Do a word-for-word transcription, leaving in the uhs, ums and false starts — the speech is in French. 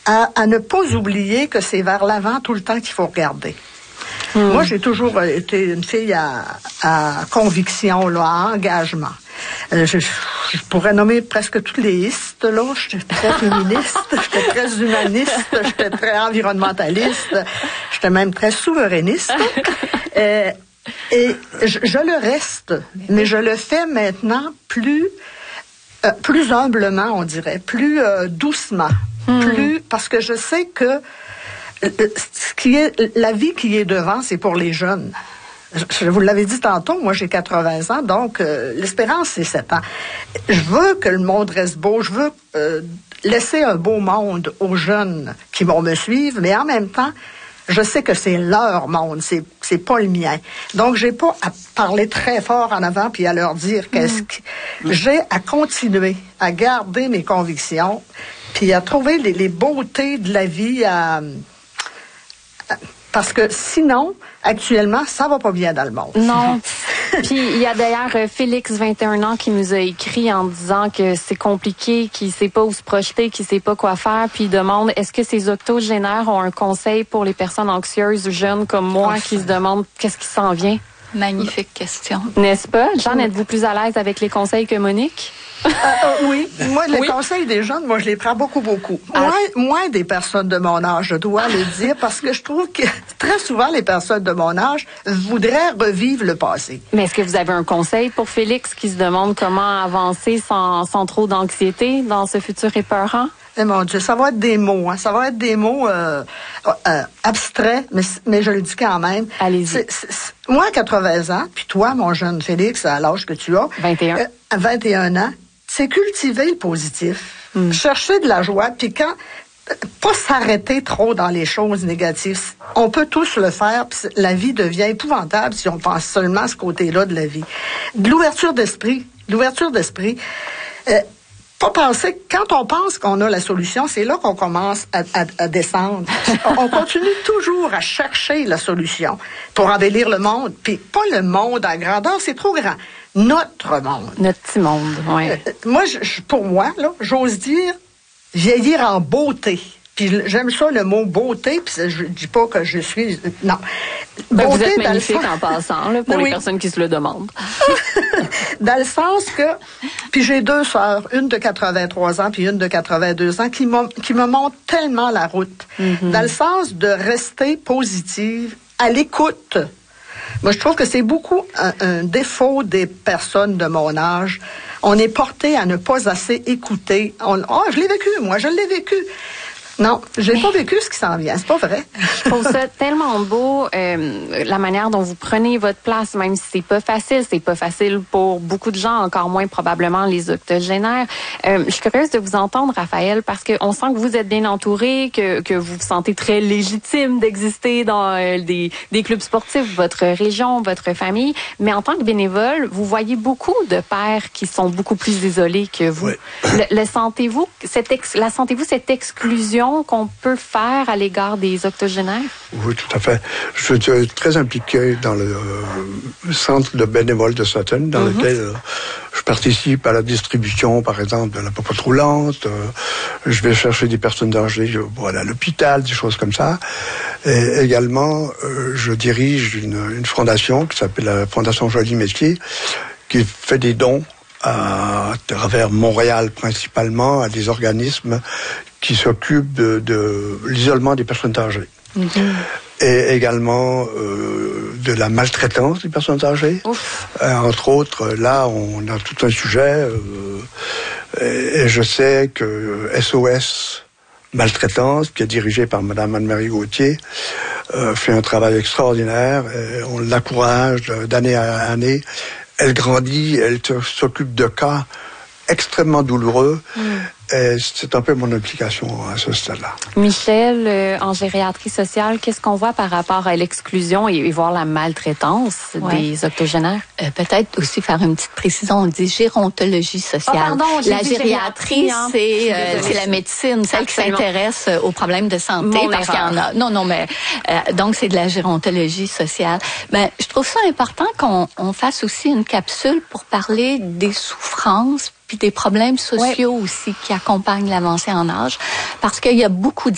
à, à ne pas oublier que c'est vers l'avant tout le temps qu'il faut regarder. Mmh. Moi, j'ai toujours été une fille à, à conviction, là, à engagement. Euh, je, je pourrais nommer presque toutes les istes, là. J'étais très féministe, j'étais très humaniste, j'étais très environnementaliste, j'étais même très souverainiste. Euh, et je, je le reste, mais je le fais maintenant plus, euh, plus humblement, on dirait, plus euh, doucement, mmh. plus, parce que je sais que ce qui est, la vie qui est devant, c'est pour les jeunes. Je vous l'avais dit tantôt, moi j'ai quatre-vingts ans, donc euh, l'espérance c'est sept ans. Je veux que le monde reste beau, je veux euh, laisser un beau monde aux jeunes qui vont me suivre, mais en même temps, je sais que c'est leur monde, c'est c'est pas le mien. Donc j'ai pas à parler très fort en avant puis à leur dire qu'est-ce que mmh. j'ai à continuer à garder mes convictions puis à trouver les, les beautés de la vie à parce que sinon, actuellement, ça va pas bien dans le monde. Non. Puis il y a d'ailleurs Félix, vingt et un ans, qui nous a écrit en disant que c'est compliqué, qu'il sait pas où se projeter, qu'il sait pas quoi faire, puis il demande est-ce que ces octogénaires ont un conseil pour les personnes anxieuses, jeunes comme moi, enfin. qui se demandent qu'est-ce qui s'en vient? Magnifique question. N'est-ce pas? Jeanne, êtes-vous plus à l'aise avec les conseils que Monique? Euh, euh, oui, moi, les oui. conseils des jeunes, moi, je les prends beaucoup, beaucoup. Ah. Moins, moins des personnes de mon âge, je dois le dire, parce que je trouve que très souvent, les personnes de mon âge voudraient revivre le passé. Mais est-ce que vous avez un conseil pour Félix qui se demande comment avancer sans, sans trop d'anxiété dans ce futur épeurant? Eh mon Dieu, ça va être des mots, hein. Ça va être des mots euh, euh, abstraits, mais, mais je le dis quand même. Allez-y. C'est, c'est, c'est, moi, à quatre-vingts ans, puis toi, mon jeune Félix, à l'âge que tu as, vingt et un. Euh, à vingt et un ans, c'est cultiver le positif, mm. chercher de la joie, puis quand pas s'arrêter trop dans les choses négatives. On peut tous le faire, puis la vie devient épouvantable si on pense seulement à ce côté-là de la vie. De l'ouverture d'esprit, l'ouverture d'esprit. Euh, pas penser, quand on pense qu'on a la solution, c'est là qu'on commence à, à, à descendre. On continue toujours à chercher la solution pour embellir le monde, puis pas le monde à grandeur, c'est trop grand. Notre monde. Notre petit monde, oui. Euh, moi, je, pour moi, là, j'ose dire vieillir en beauté. Puis j'aime ça, le mot beauté, puis je dis pas que je suis... Non. Ben, beauté, vous êtes magnifique sens... en passant, là, pour oui. les personnes qui se le demandent. Dans le sens que... Puis j'ai deux sœurs, une de quatre-vingt-trois ans puis une de quatre-vingt-deux ans, qui, qui me montrent tellement la route. Mm-hmm. Dans le sens de rester positive, à l'écoute. Moi, je trouve que c'est beaucoup un, un défaut des personnes de mon âge. On est porté à ne pas assez écouter. On, oh, je l'ai vécu, moi, je l'ai vécu. Non, j'ai Mais... pas vécu ce qui s'en vient, c'est pas vrai. Je trouve ça tellement beau, euh, la manière dont vous prenez votre place, même si c'est pas facile, c'est pas facile pour beaucoup de gens, encore moins probablement les octogénaires. Euh, je suis curieuse de vous entendre, Raphaël, parce que on sent que vous êtes bien entouré, que que vous vous sentez très légitime d'exister dans euh, des des clubs sportifs, votre région, votre famille, mais en tant que bénévole, vous voyez beaucoup de pères qui sont beaucoup plus isolés que vous. Oui. Le, le sentez-vous cette ex, la sentez-vous cette exclusion qu'on peut faire à l'égard des octogénaires? Oui, tout à fait. Je suis très impliqué dans le euh, centre de bénévoles de Sutton, dans mm-hmm. lequel euh, je participe à la distribution, par exemple, de la popote roulante. Euh, je vais chercher des personnes âgées pour aller à l'hôpital, des choses comme ça. Et également, euh, je dirige une, une fondation qui s'appelle la Fondation Joly Métier, qui fait des dons à travers Montréal principalement, à des organismes qui s'occupent de, de l'isolement des personnes âgées. Mm-hmm. Et également euh, de la maltraitance des personnes âgées. Euh, entre autres, là, on a tout un sujet. Euh, et, et je sais que S O S Maltraitance, qui est dirigé par Mme Anne-Marie Gauthier, euh, fait un travail extraordinaire. Et on l'encourage d'année à année. Elle grandit, elle s'occupe de cas extrêmement douloureux. Mm. Et c'est un peu mon implication à ce stade-là. Michel, euh, en gériatrie sociale, qu'est-ce qu'on voit par rapport à l'exclusion et, et voir la maltraitance ouais. des octogénaires? Euh, peut-être aussi faire une petite précision. On dit gérontologie sociale. Oh, pardon, la gériatrie, hein. c'est, euh, c'est la médecine, celle Absolument. qui s'intéresse aux problèmes de santé. Mon parce erreur. qu'il y en a. Non, non, mais euh, donc c'est de la gérontologie sociale. Ben, je trouve ça important qu'on on fasse aussi une capsule pour parler des souffrances puis des problèmes sociaux ouais. aussi qui accompagnent l'avancée en âge, parce qu'il y a beaucoup